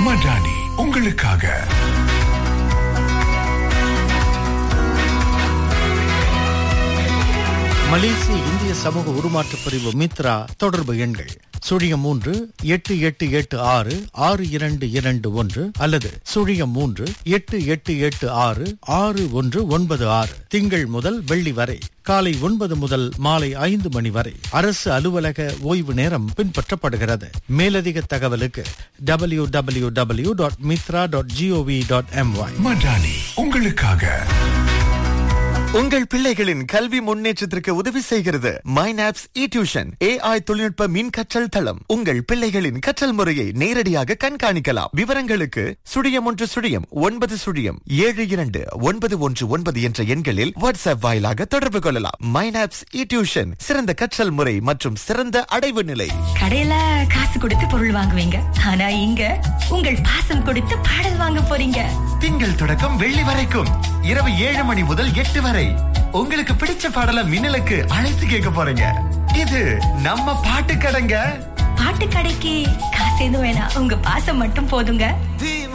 மடானி உங்களுக்காக. மலேசிய இந்திய சமூக உருமாற்ற பிரிவு மித்ரா தொடர்பு எண்கள் 0388866221 அல்லது 0388866196. திங்கள் முதல் வெள்ளி வரை காலை 9 முதல் மாலை 5 மணி வரை அரசு அலுவலக ஓய்வு நேரம் பின்பற்றப்படுகிறது. மேலதிக தகவலுக்கு www.mitra.gov.my. மடானி உங்களுக்காக. உங்கள் பிள்ளைகளின் கல்வி முன்னேற்றத்திற்கு உதவி செய்கிறது மைனாப்ஸ் இ-டியூஷன் AI தொழில்நுட்ப மின் கற்றல் தளம். உங்கள் பிள்ளைகளின் கற்றல் முறையை நேரடியாக கண்காணிக்கலாம். விவரங்களுக்கு 0109729119 என்ற எண்களில் வாட்ஸ்அப் வாயிலாக தொடர்பு கொள்ளலாம். மைனாப்ஸ் இ-டியூஷன் சிறந்த கற்றல் முறை மற்றும் சிறந்த அடைவு நிலை. கடையில காசு கொடுத்து பொருள் வாங்குவீங்க, ஆனா இங்க உங்கள் பாசம் கொடுத்து பாடல் வாங்க போறீங்க. திங்கள் தொடக்கம் வெள்ளி வரைக்கும் இரவு 7 மணி முதல் 8 வரை உங்களுக்கு பிடிச்ச பாடல மின்னலுக்கு அழைத்து கேட்க போறீங்க. இது நம்ம பாட்டு கடைங்க. பாட்டு கடைக்கு காசு எதுவும் வேணாம், உங்க பாசம் மட்டும் போதுங்க.